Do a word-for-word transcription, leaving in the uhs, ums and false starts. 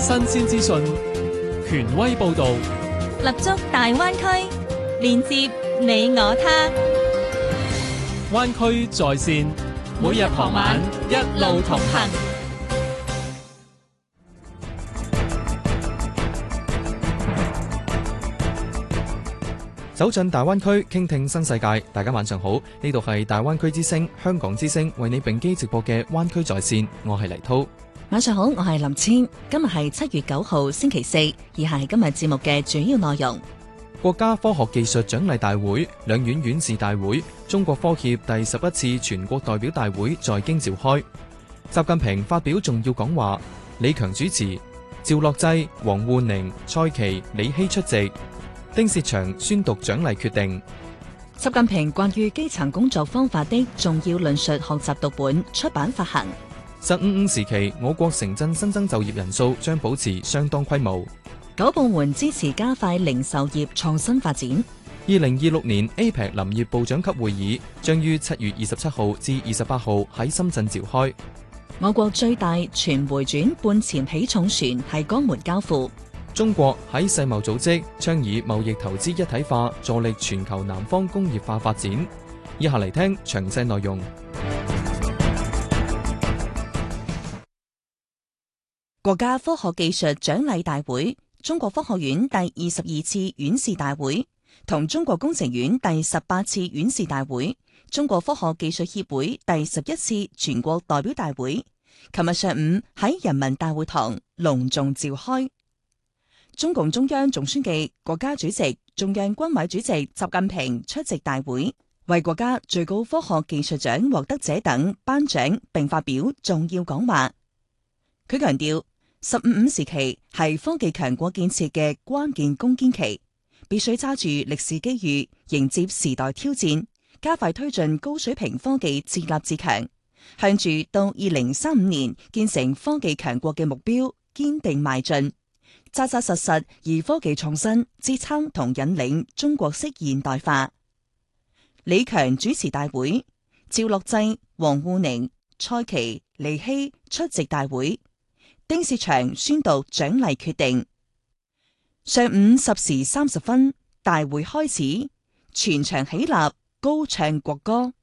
新鮮資訊，權威報導， 立足大灣區，連接你我他。 灣區在線，每日傍晚一路同行。 走進大灣區，傾聽新世界。大家晚上好，呢度係大灣區之聲、香港之聲為你並機直播嘅灣區在線，我係黎濤。 晚上好，我係林千。今日係七月九號星期四，以下係今日節目嘅主要內容。 國家科學技術獎勵大會、兩院院士大會、中國科協第十一次全國代表大會在京召開。習近平發表重要講話，李強主持，趙樂際、王滬寧、蔡奇、李希出席。丁薛祥宣讀獎勵決定。 習近平關於基層工作方法的重要論述學習讀本出版發行。 十五五時期，我國城鎮新增就業人數將保持相當規模。 九部門支持加快零售業創新發展。 二零二六年 A P E C 林業部長級會議將於七月二十七號至二十八號喺深圳召開。 我國最大全回轉半潛起重船係江門交付。 中國喺世貿組織倡議貿易投資一體化，助力全球南方工業化發展。以下嚟聽詳細內容。 國家科學技術獎勵大會、中國科學院第二十二次院士大會同中國工程院第十八次院士大會、中國科學技術協會第十一次全國代表大會，琴日上午喺人民大會堂隆重召開。中共中央總書記、國家主席、中央軍委主席習近平出席大會，為國家最高科學技術獎獲得者等頒獎並發表重要講話。佢強調，十五五時期係科技強國建設嘅關鍵攻堅期，必須揸住歷史機遇，迎接時代挑戰，加快推進高水平科技自立自強，向住到二零三五年建成科技強國嘅目標堅定邁進。扎扎實實以科技創新支撐同引領中國式現代化。李強主持大會，趙樂際、王滬寧、蔡奇、李希出席大會。丁薛祥宣讀獎勵決定。上午十時三十分，大會開始，全場起立，高唱國歌。